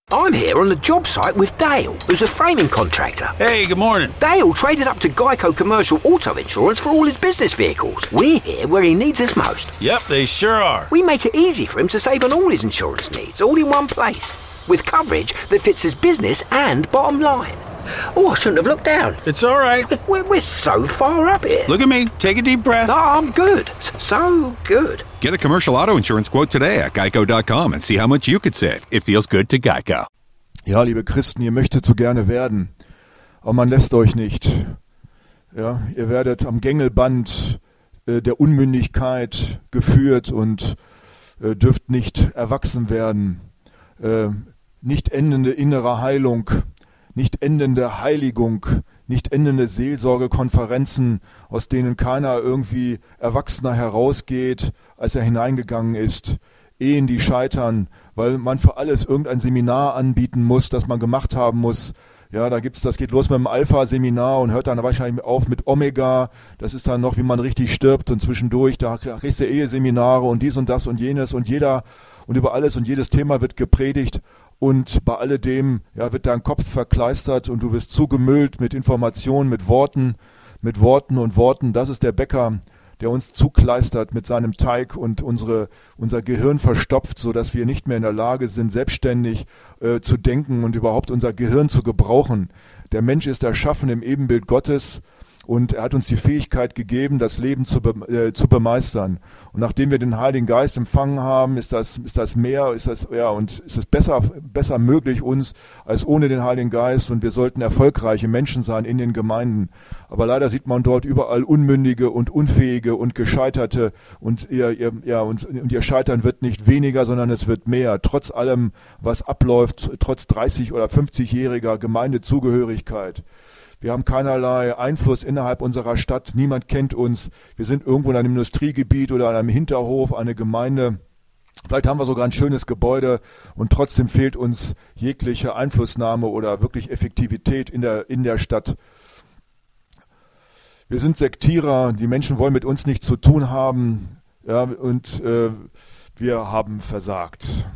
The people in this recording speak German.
I'm here on the job site with Dale, who's a framing contractor. Hey, good morning. Dale traded up to Geico Commercial Auto Insurance for all his business vehicles. We're here where he needs us most. Yep, they sure are. We make it easy for him to save on all his insurance needs, all in one place, with coverage that fits his business and bottom line. Oh, I shouldn't have looked down. It's all right. We're so far up here. Look at me. Take a deep breath. No, I'm good. So good. Get a commercial auto insurance quote today at geico.com and see how much you could save. It feels good to Geico. Ja, liebe Christen, ihr möchtet so gerne werden, aber man lässt euch nicht. Ja, ihr werdet am Gängelband der Unmündigkeit geführt und dürft nicht erwachsen werden. Nicht endende innere Heilung, nicht endende Heiligung, nicht endende Seelsorgekonferenzen, aus denen keiner irgendwie erwachsener herausgeht, als er hineingegangen ist. Ehen, die scheitern, weil man für alles irgendein Seminar anbieten muss, das man gemacht haben muss. Ja, das geht los mit dem Alpha-Seminar und hört dann wahrscheinlich auf mit Omega. Das ist dann noch, wie man richtig stirbt und zwischendurch, da kriegst du Eheseminare und dies und das und jenes und jeder und über alles und jedes Thema wird gepredigt. Und bei alledem wird dein Kopf verkleistert und du wirst zugemüllt mit Informationen, mit Worten und Worten. Das ist der Bäcker, der uns zukleistert mit seinem Teig und unser Gehirn verstopft, sodass wir nicht mehr in der Lage sind, selbstständig zu denken und überhaupt unser Gehirn zu gebrauchen. Der Mensch ist erschaffen im Ebenbild Gottes. Und er hat uns die Fähigkeit gegeben, das Leben zu bemeistern. Und nachdem wir den Heiligen Geist empfangen haben, ist das besser möglich uns als ohne den Heiligen Geist. Und wir sollten erfolgreiche Menschen sein in den Gemeinden. Aber leider sieht man dort überall Unmündige und Unfähige und Gescheiterte. Und ihr Scheitern wird nicht weniger, sondern es wird mehr. Trotz allem, was abläuft, trotz 30- oder 50-jähriger Gemeindezugehörigkeit. Wir haben keinerlei Einfluss innerhalb unserer Stadt. Niemand kennt uns. Wir sind irgendwo in einem Industriegebiet oder in einem Hinterhof, eine Gemeinde. Vielleicht haben wir sogar ein schönes Gebäude und trotzdem fehlt uns jegliche Einflussnahme oder wirklich Effektivität in der Stadt. Wir sind Sektierer. Die Menschen wollen mit uns nichts zu tun haben. Ja, und wir haben versagt.